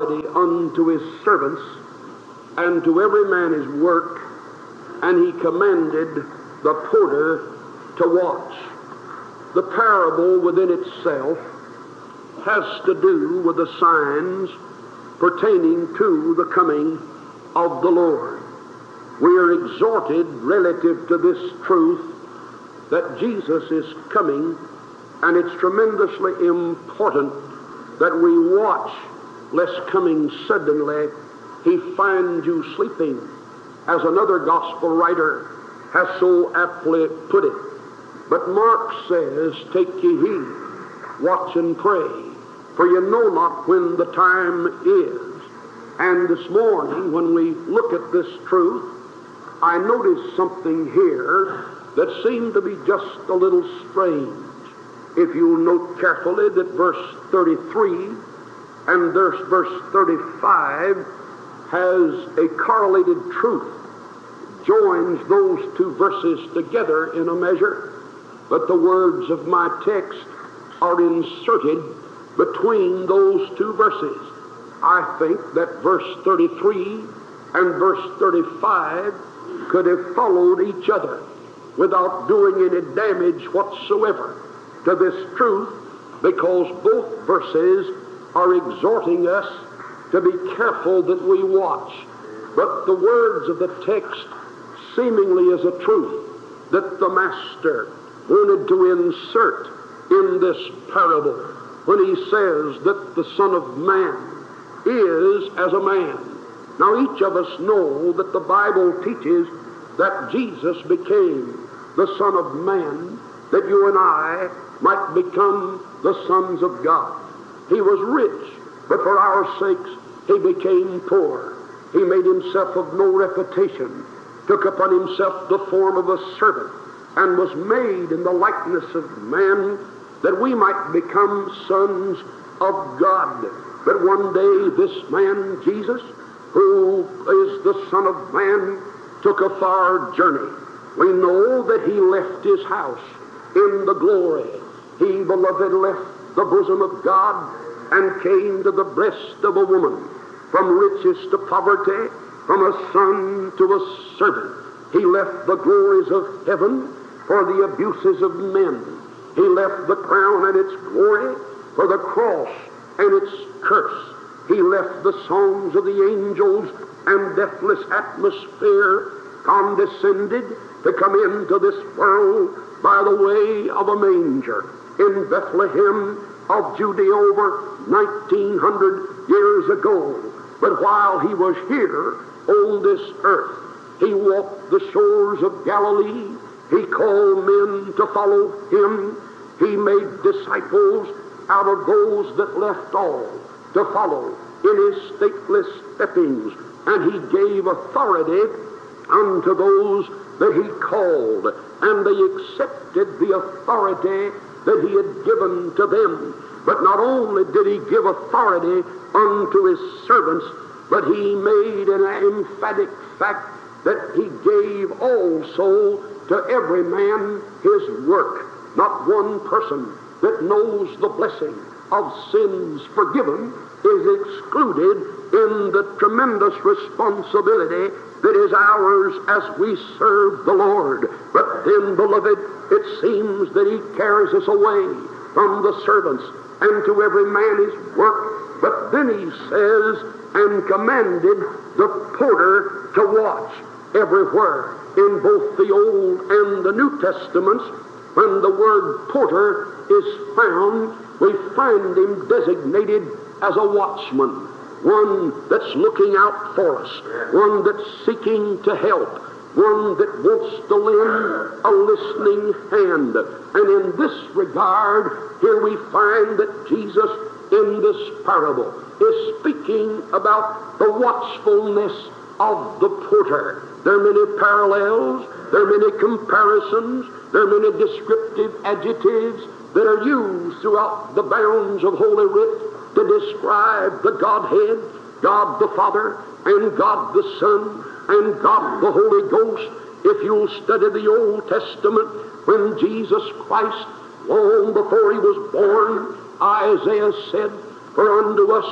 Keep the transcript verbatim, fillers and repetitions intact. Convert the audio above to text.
authority unto his servants, and to every man his work, and he commanded the porter to watch. The parable within itself has to do with the signs pertaining to the coming of the Lord. We are exhorted relative to this truth that Jesus is coming, and it's tremendously important that we watch lest coming suddenly he find you sleeping, as another gospel writer has so aptly put it. But Mark says, take ye heed, watch and pray, for you know not when the time is. And this morning, when we look at this truth, I noticed something here that seemed to be just a little strange. If you'll note carefully that verse thirty-three and verse, verse thirty-five has a correlated truth, joins those two verses together in a measure, but the words of my text are inserted between those two verses. I think that verse thirty-three and verse thirty-five could have followed each other without doing any damage whatsoever to this truth, because both verses are exhorting us to be careful that we watch. But the words of the text seemingly is a truth that the Master wanted to insert in this parable when he says that the Son of Man is as a man. Now each of us know that the Bible teaches that Jesus became the Son of Man, that you and I might become the sons of God. He was rich, but for our sakes he became poor. He made himself of no reputation, took upon himself the form of a servant, and was made in the likeness of man, that we might become sons of God. But one day this man, Jesus, who is the Son of Man, took a far journey. We know that he left his house in the glory. He, beloved, left the bosom of God and came to the breast of a woman. From riches to poverty, from a son to a servant. He left the glories of heaven for the abuses of men. He left the crown and its glory for the cross and its curse. He left the songs of the angels and deathless atmosphere, condescended to come into this world by the way of a manger in Bethlehem of Judea over nineteen hundred years ago. But while he was here on this earth, he walked the shores of Galilee. He called men to follow him. He made disciples out of those that left all to follow in his stately steppings. And he gave authority unto those that he called, and they accepted the authority that he had given to them. But not only did he give authority unto his servants, but he made an emphatic fact that he gave also to every man his work. Not one person that knows the blessing of sins forgiven is excluded in the tremendous responsibility that is ours as we serve the Lord. But then, beloved, it seems that he carries us away from the servants and to every man his work. But then he says, and commanded the porter to watch. Everywhere in both the Old and the New Testaments, when the word porter is found, we find him designated as a watchman, one that's looking out for us, one that's seeking to help, one that wants to lend a listening hand. And in this regard, here we find that Jesus in this parable is speaking about the watchfulness of the porter. There are many parallels, there are many comparisons, there are many descriptive adjectives that are used throughout the bounds of Holy Writ to describe the Godhead, God the Father, and God the Son, and God the Holy Ghost. If you'll study the Old Testament, when Jesus Christ, long before he was born, Isaiah said, for unto us